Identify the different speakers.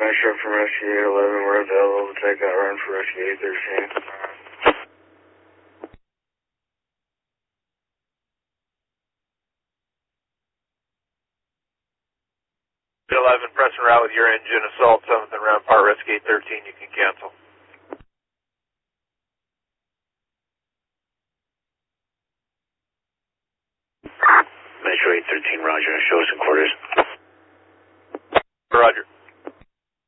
Speaker 1: Nitro from Rescue 811, we're available to take that run for Rescue 813.
Speaker 2: 11, press and route with your engine, assault 7th and round part, Rescue 813, you can cancel.
Speaker 3: Metro 813, roger, show us in quarters.
Speaker 2: Roger.